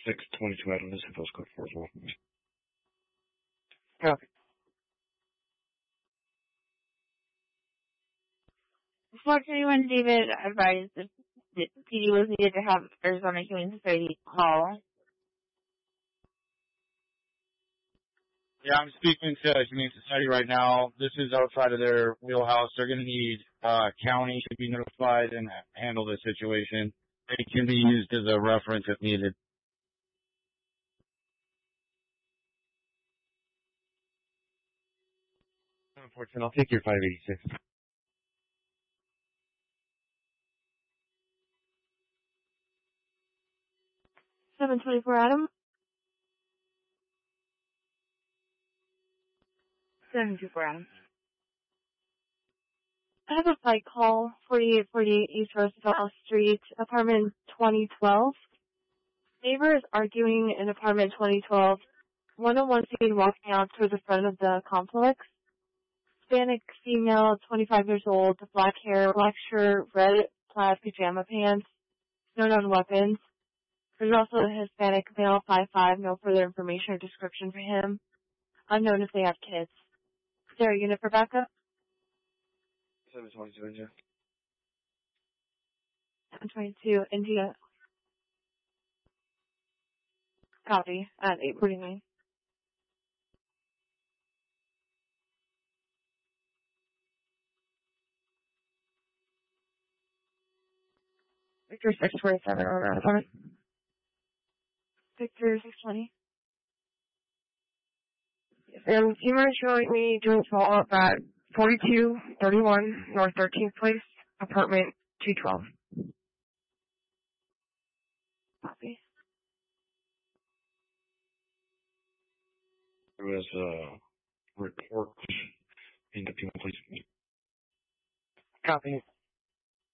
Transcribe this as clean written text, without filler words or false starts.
622 Adam, this is postcode 4 as well. Copy. 421 David advised that PD was needed to have Arizona Humane Society call. Yeah, I'm speaking to Humane Society right now. This is outside of their wheelhouse. They're going to need county to be notified and handle this situation. It can be used as a reference if needed. Unfortunately, I'll take your 586. 724 Adam. 724 Adam. I have a flight call, 4848 East Roosevelt Street, apartment 2012. Neighbor is arguing in apartment 2012. 101 seen walking out toward the front of the complex. Hispanic female, 25 years old, black hair, black shirt, red plaid pajama pants, no known weapons. There's also a Hispanic male, 5'5", no further information or description for him. Unknown if they have kids. Is there a unit for backup? 722 India. 722 India. Copy. At 849. Victor 627 around apartment. Victor 620. And you mind showing me doing follow-up at 4231 North 13th Place, apartment 212. Copy. There was a report in the people, please. Copy.